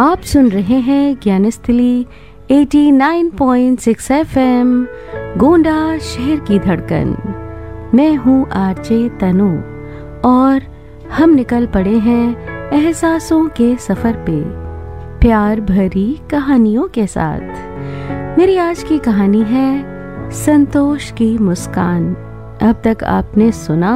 आप सुन रहे हैं ज्ञानस्थली 89.6 FM गोंडा शहर की धड़कन। मैं हूँ आरजे तनु और हम निकल पड़े हैं एहसासों के सफर पे प्यार भरी कहानियों के साथ। मेरी आज की कहानी है संतोष की मुस्कान। अब तक आपने सुना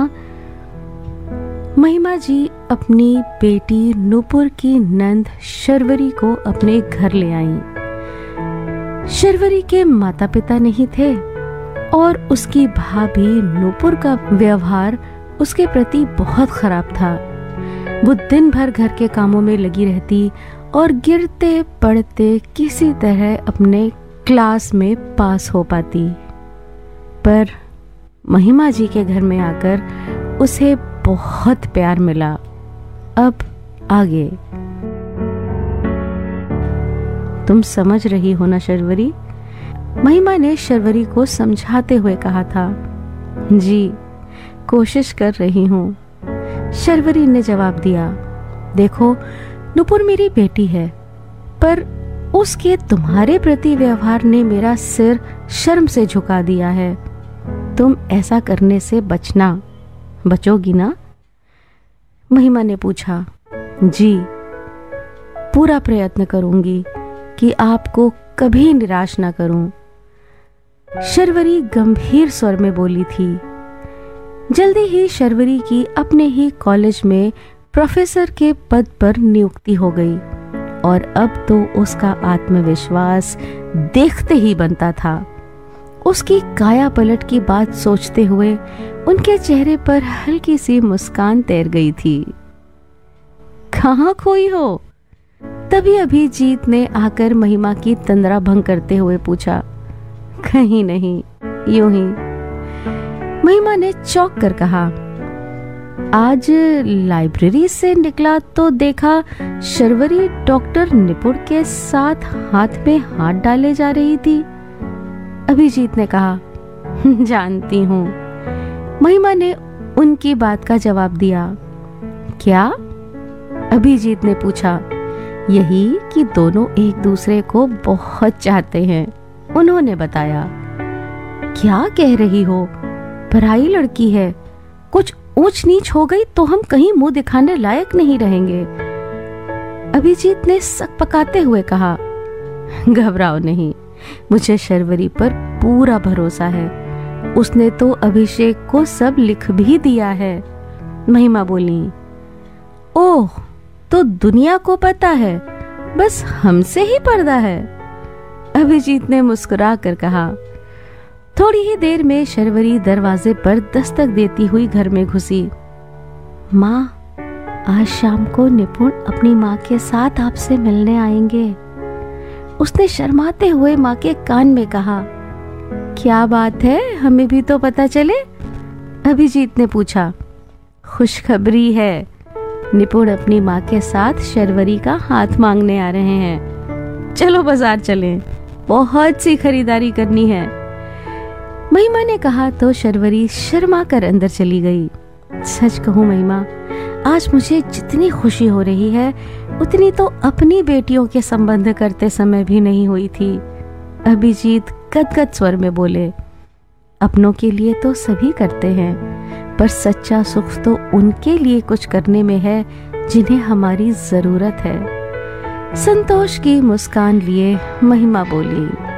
महिमा जी अपनी बेटी नूपुर की नंद शर्वरी को अपने घर ले आईं। शर्वरी के माता पिता नहीं थे और उसकी भाभी नूपुर का व्यवहार उसके प्रति बहुत खराब था। वो दिन भर घर के कामों में लगी रहती और गिरते पड़ते किसी तरह अपने क्लास में पास हो पाती। पर महिमा जी के घर में आकर उसे बहुत प्यार मिला। अब आगे तुम समझ रही हो ना शर्वरी? महिमा ने शर्वरी को समझाते हुए कहा था। जी, कोशिश कर रही हूँ, शर्वरी ने जवाब दिया। देखो, नूपुर मेरी बेटी है, पर उसके तुम्हारे प्रति व्यवहार ने मेरा सिर शर्म से झुका दिया है। तुम ऐसा करने से बचना। बचोगी ना? महिमा ने पूछा। जी, पूरा प्रयत्न करूंगी कि आपको कभी निराश ना करूं, शर्वरी गंभीर स्वर में बोली थी। जल्दी ही शर्वरी की अपने ही कॉलेज में प्रोफेसर के पद पर नियुक्ति हो गई और अब तो उसका आत्मविश्वास देखते ही बनता था। उसकी काया पलट की बात सोचते हुए उनके चेहरे पर हल्की सी मुस्कान तैर गई थी। कहाँ खोई हो? तभी अभिजीत ने आकर महिमा की तंद्रा भंग करते हुए पूछा। कहीं नहीं, यूं ही, महिमा ने चौंक कर कहा। आज लाइब्रेरी से निकला तो देखा शर्वरी डॉक्टर निपुण के साथ हाथ में हाथ डाले जा रही थी। अभिजीत ने कहा। जानती हूँ, महिमा ने उनकी बात का जवाब दिया। क्या? अभिजीत ने पूछा। यही कि दोनों एक दूसरे को बहुत चाहते हैं, उन्होंने बताया। क्या कह रही हो? पराई लड़की है, कुछ ऊंच नीच हो गई तो हम कहीं मुंह दिखाने लायक नहीं रहेंगे, अभिजीत ने सक पकाते हुए कहा। घबराओ नहीं, मुझे शर्वरी पर पूरा भरोसा है। उसने तो अभिषेक को सब लिख भी दिया है, महिमा बोली। ओह, तो दुनिया को पता है, बस हमसे ही पर्दा है, अभिजीत ने मुस्कुरा कर कहा। थोड़ी ही देर में शर्वरी दरवाजे पर दस्तक देती हुई घर में घुसी। माँ, आज शाम को निपुण अपनी माँ के साथ आपसे मिलने आएंगे, उसने शर्माते हुए माँ के कान में कहा। क्या बात है, हमें भी तो पता चले, अभिजीत ने पूछा। खुशखबरी है, निपुण अपनी माँ के साथ शर्वरी का हाथ मांगने आ रहे हैं। चलो बाजार चलें, बहुत सी खरीदारी करनी है, महिमा ने कहा तो शर्वरी शर्मा कर अंदर चली गई। सच कहूँ महिमा, आज मुझे जितनी खुशी हो रही है उतनी तो अपनी बेटियों के संबंध करते समय भी नहीं हुई थी, अभिजीत गदगद स्वर में बोले। अपनों के लिए तो सभी करते हैं, पर सच्चा सुख तो उनके लिए कुछ करने में है जिन्हें हमारी जरूरत है। संतोष की मुस्कान लिए महिमा बोली।